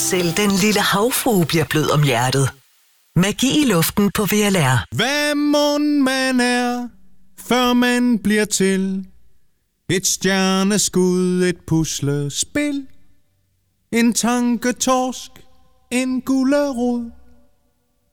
Selv den lille havfrue bliver blød om hjertet. Magi i luften på VLR. Hvad mon man er, før man bliver til? Et stjerneskud, et puslespil, en tanketorsk, en gulerod.